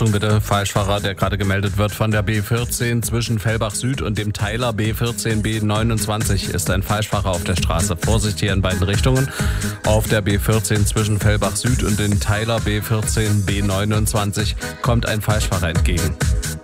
Achtung bitte, Falschfahrer, der gerade gemeldet wird von der B14 zwischen Fellbach Süd und dem Teiler B14 B29 ist ein Falschfahrer auf der Straße. Vorsicht hier in beiden Richtungen. Auf der B14 zwischen Fellbach Süd und dem Teiler B14 B29 kommt ein Falschfahrer entgegen.